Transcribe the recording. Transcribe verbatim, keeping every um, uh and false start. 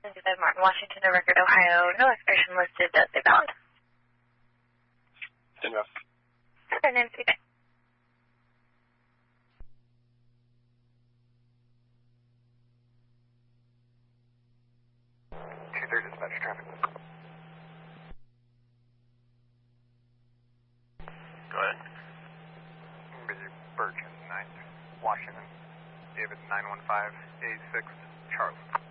David Martin, Washington to Record, Ohio. No expiration listed. Does they bound? Stand off. Okay, name feedback. two thirty dispatch traffic. Go ahead. Busy Birch, ninth, Washington. David nine one five A six, Charlie.